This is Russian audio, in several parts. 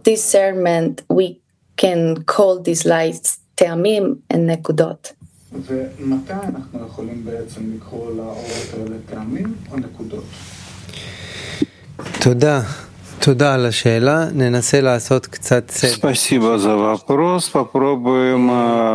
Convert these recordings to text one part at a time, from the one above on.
discernment, we can call these lights טעמים and נקודות. ומתי אנחנו יכולים בעצם לקרוא לאורות האלה טעמים או נקודות? תודה על השאלה. ננסה לעשות קצת סדר. Спасибо за вопрос. Попробуем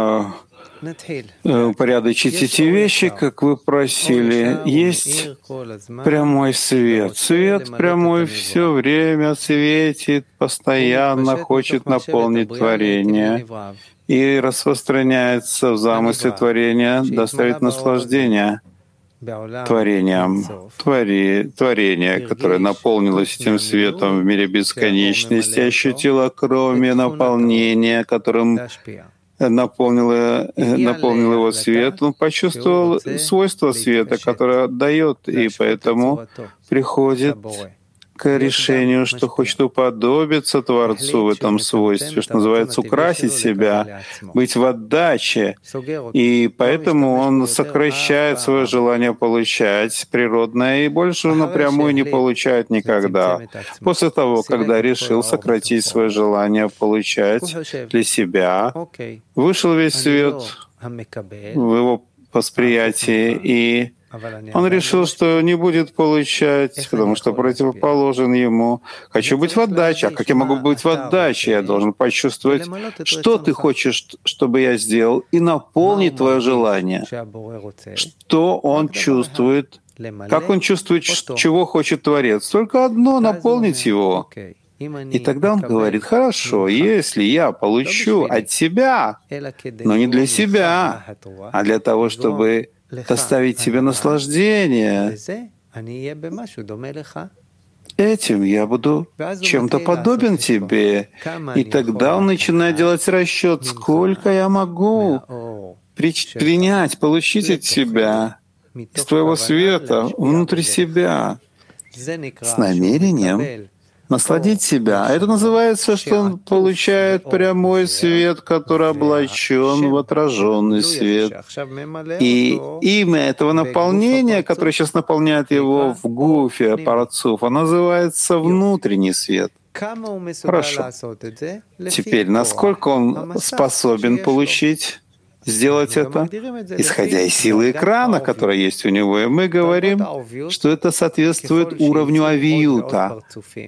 упорядочить эти вещи, как вы просили. Есть прямой свет. Свет прямой все время светит, постоянно хочет наполнить творение и распространяется в замысле творения, доставить наслаждение творением. Творение, которое наполнилось этим светом в мире бесконечности, ощутило кроме наполнения, которым наполнил его свет, он почувствовал свойство света, которое отдает, и поэтому приходит к решению, что хочет уподобиться Творцу в этом свойстве, что называется украсить себя, быть в отдаче. И поэтому он сокращает свое желание получать природное и больше напрямую не получает никогда. После того, когда решил сократить свое желание получать для себя, вышел весь свет в его восприятии, и он решил, что не будет получать, потому что противоположен ему. Хочу быть в отдаче. А как я могу быть в отдаче? Я должен почувствовать, что ты хочешь, чтобы я сделал, и наполнить твое желание. Что он чувствует, как он чувствует, чего хочет Творец. Только одно — наполнить его. И тогда он говорит: хорошо, если я получу от себя, но не для себя, а для того, чтобы доставить тебе наслаждение, этим я буду чем-то подобен тебе. И тогда он начинает делать расчет, сколько я могу принять, получить от себя, из твоего света, внутри себя, с намерением насладить себя. Это называется, что он получает прямой свет, который облачен в отраженный свет. И имя этого наполнения, которое сейчас наполняет его в гуфе парцуф, оно называется внутренний свет. Хорошо. Теперь, насколько он способен сделать это, исходя из силы экрана, которая есть у него, и мы говорим, что это соответствует уровню авиюта.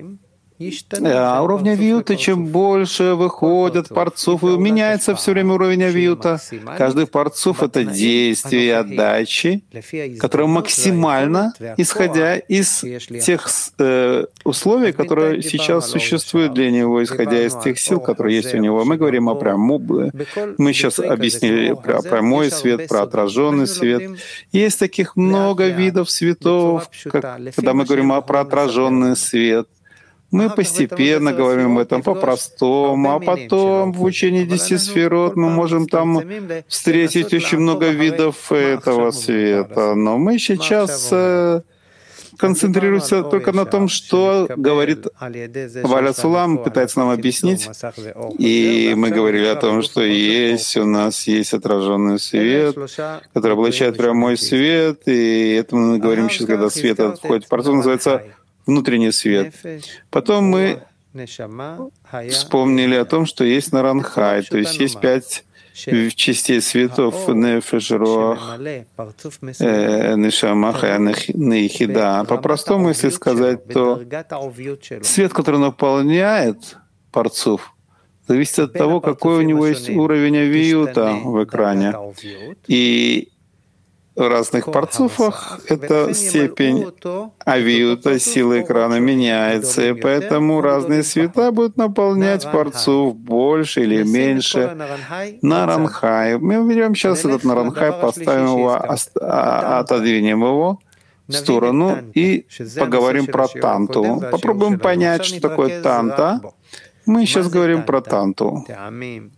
А уровень авиюта, чем больше выходят парцуф, и меняется все время уровень авиюта. Каждый парцуф — это действие отдачи, которое максимально, исходя из тех условий, которые сейчас существуют для него, исходя из тех сил, которые есть у него. Мы говорим о прямом. Мы сейчас объяснили про прямой свет, про отраженный свет. Есть таких много видов светов, когда мы говорим про отраженный свет. Мы постепенно говорим об этом по-простому, а потом в учении 10 сферот мы можем там встретить очень много видов этого света. Но мы сейчас концентрируемся только на том, что говорит Валя Сулам, пытается нам объяснить. И мы говорили о том, что у нас есть отраженный свет, который облачает прямой свет, и это мы говорим сейчас, когда свет отходит в парцуф, называется внутренний свет. Потом мы вспомнили о том, что есть наранхай, то есть есть 5 частей светов: нефеш, руах, нешама, хая, нейхида. По-простому, если сказать, то свет, который наполняет парцуф, зависит от того, какой у него есть уровень авиюта в экране. И в разных парцуфах эта степень авиюта, силы экрана меняется, и поэтому разные света будут наполнять парцуф больше или меньше. Наранхай. Мы берем сейчас этот наранхай, поставим его, отодвинем его в сторону и поговорим про танту. Попробуем понять, что такое танта. Мы сейчас говорим про танту. Таамим,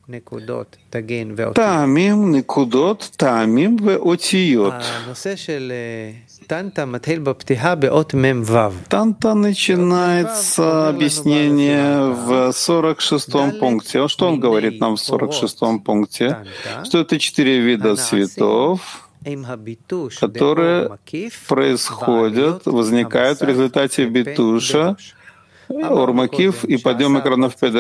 никудот, таамим веотиот. Танта начинается объяснение в 46-м пункте. Что он говорит нам в 46-м пункте? Что это 4 вида цветов, которые происходят, возникают в результате битуша, ормакив и подъем экранов